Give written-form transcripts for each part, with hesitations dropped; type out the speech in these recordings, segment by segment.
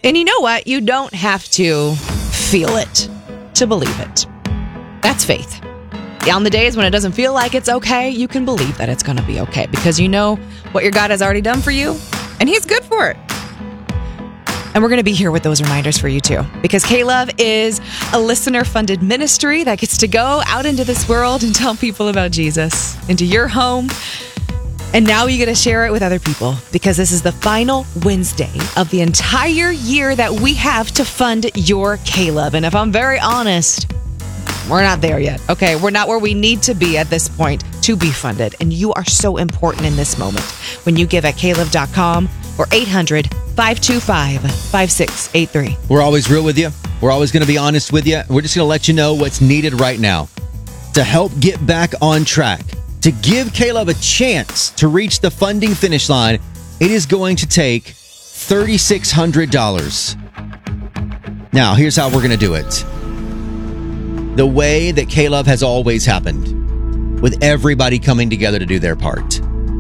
And you know what? You don't have to feel it to believe it. That's faith. On the days when it doesn't feel like it's okay, you can believe that it's going to be okay because you know what your God has already done for you, and He's good for it. And we're going to be here with those reminders for you too, because K-Love is a listener-funded ministry that gets to go out into this world and tell people about Jesus, into your home. And now you get to share it with other people because this is the final Wednesday of the entire year that we have to fund your K-Love. And if I'm very honest, we're not there yet. Okay, we're not where we need to be at this point to be funded. And you are so important in this moment when you give at klove.com or 800-525-5683. We're always real with you. We're always going to be honest with you. We're just going to let you know what's needed right now to help get back on track. To give K-Love a chance to reach the funding finish line, it is going to take $3,600. Now, here's how we're going to do it. The way that K-Love has always happened, with everybody coming together to do their part.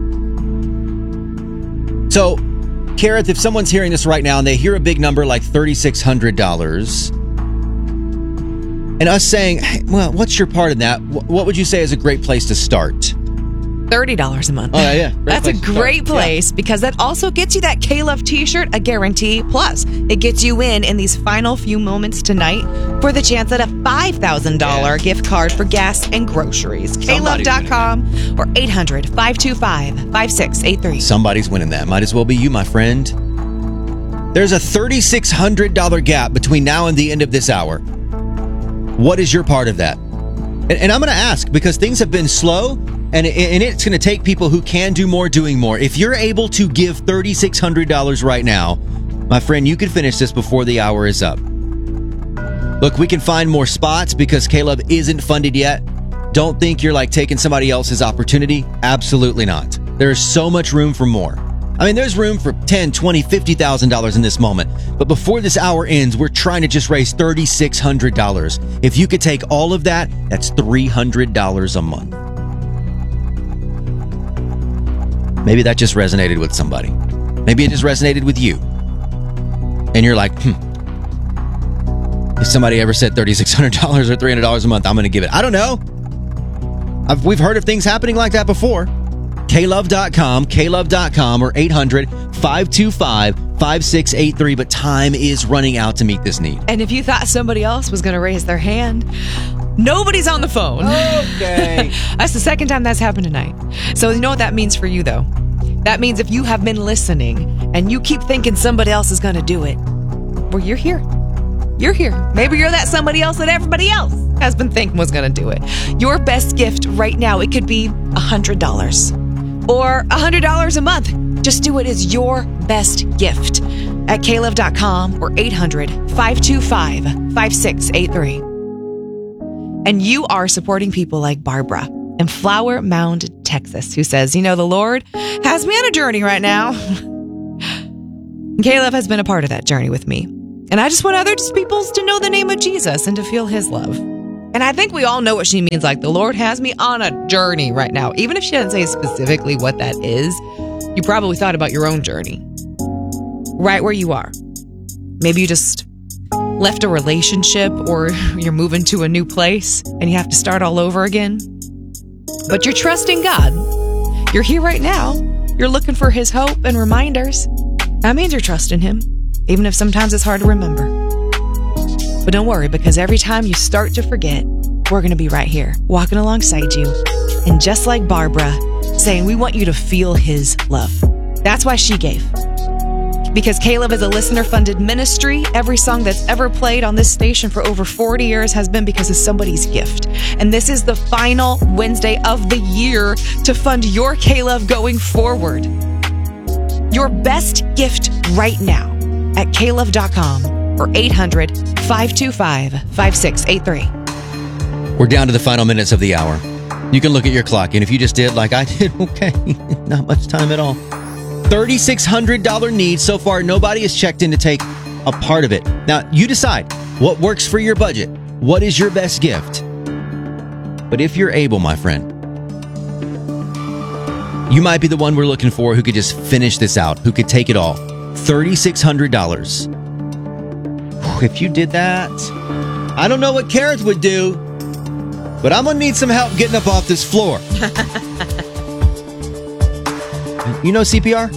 So, Kareth, if someone's hearing this right now and they hear a big number like $3,600, and us saying, hey, well, what's your part in that? What would you say is a great place to start? $30 a month. Oh, yeah. That's a great place because that also gets you that K-Love t-shirt, a guarantee. Plus, it gets you in these final few moments tonight for the chance at a $5,000 gift card for gas and groceries. klove.com or 800-525-5683. Somebody's winning that. Might as well be you, my friend. There's a $3,600 gap between now and the end of this hour. What is your part of that? And I'm going to ask because things have been slow. And it's going to take people who can do more doing more. If you're able to give $3,600 right now, my friend, you can finish this before the hour is up. Look, we can find more spots because K-Love isn't funded yet. Don't think you're like taking somebody else's opportunity. Absolutely not. There is so much room for more. I mean, there's room for $10,000, $20,000, $50,000 in this moment. But before this hour ends, we're trying to just raise $3,600. If you could take all of that, that's $300 a month. Maybe that just resonated with somebody. Maybe it just resonated with you. And you're like, if somebody ever said $3,600 or $300 a month, I'm going to give it. I don't know. We've heard of things happening like that before. klove.com or 800-525-5683. But time is running out to meet this need. And if you thought somebody else was going to raise their hand, nobody's on the phone. Okay. That's the second time that's happened tonight. So you know what that means for you, though? That means if you have been listening and you keep thinking somebody else is going to do it, well, you're here. You're here. Maybe you're that somebody else that everybody else has been thinking was going to do it. Your best gift right now, it could be $100 or $100 a month. Just do it as your best gift at klove.com or 800-525-5683. And you are supporting people like Barbara in Flower Mound, Texas, who says, the Lord has me on a journey right now. K-Love has been a part of that journey with me. And I just want other people to know the name of Jesus and to feel His love. And I think we all know what she means, like the Lord has me on a journey right now. Even if she doesn't say specifically what that is, you probably thought about your own journey. Right where you are. Maybe you just left a relationship or you're moving to a new place and you have to start all over again. But you're trusting God. You're here right now. You're looking for His hope and reminders. That means you're trusting Him, even if sometimes it's hard to remember. But don't worry, because every time you start to forget, we're going to be right here, walking alongside you. And just like Barbara, saying we want you to feel His love. That's why she gave. Because K-Love is a listener-funded ministry, every song that's ever played on this station for over 40 years has been because of somebody's gift. And this is the final Wednesday of the year to fund your K-Love going forward. Your best gift right now at klove.com or 800-525-5683. We're down to the final minutes of the hour. You can look at your clock, and if you just did like I did, okay, not much time at all. $3,600 need. So far, nobody has checked in to take a part of it. Now, you decide what works for your budget. What is your best gift? But if you're able, my friend, you might be the one we're looking for who could just finish this out, who could take it all. $3,600. If you did that, I don't know what Kareth would do, but I'm going to need some help getting up off this floor. You know CPR?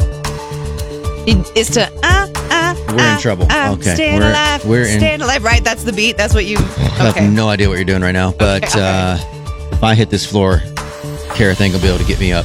It's to we're in trouble. Okay. Staying alive. Staying alive, right? That's the beat. That's what you. I have no idea what you're doing right now, but if I hit this floor, Kareth ain't gonna be able to get me up.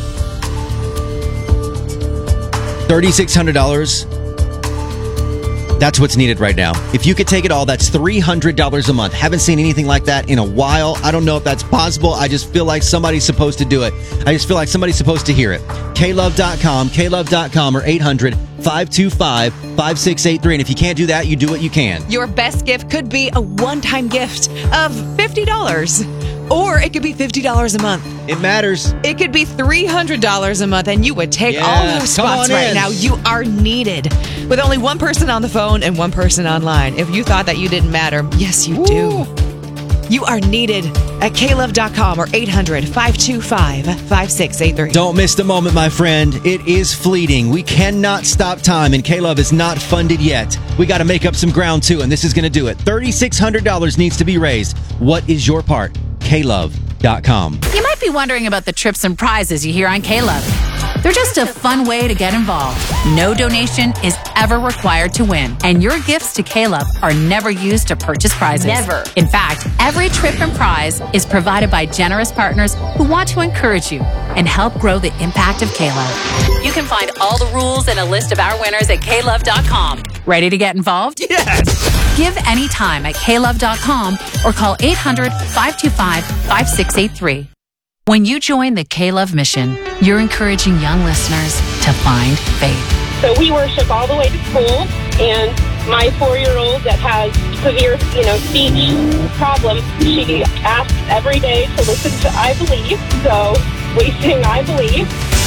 $3,600. That's what's needed right now. If you could take it all, that's $300 a month. Haven't seen anything like that in a while. I don't know if that's possible. I just feel like somebody's supposed to do it. I just feel like somebody's supposed to hear it. KLove.com, KLove.com, or 800-525-5683. And if you can't do that, you do what you can. Your best gift could be a one-time gift of $50. Or it could be $50 a month. It matters. It could be $300 a month, and you would take all those spots right now. You are needed. With only one person on the phone and one person online. If you thought that you didn't matter, yes, you do. You are needed at klove.com or 800-525-5683. Don't miss the moment, my friend. It is fleeting. We cannot stop time, and K-Love is not funded yet. We got to make up some ground, too, and this is going to do it. $3,600 needs to be raised. What is your part? KLove.com. You might be wondering about the trips and prizes you hear on K-Love. They're just a fun way to get involved. No donation is ever required to win, and your gifts to K-Love are never used to purchase prizes. Never. In fact, every trip and prize is provided by generous partners who want to encourage you and help grow the impact of K-Love. You can find all the rules and a list of our winners at klove.com. Ready to get involved? Yes! Give anytime at klove.com or call 800-525-5683. When you join the K-Love mission, you're encouraging young listeners to find faith. So we worship all the way to school, and my 4-year-old that has severe, speech problem, she asks every day to listen to I Believe. So we sing I Believe.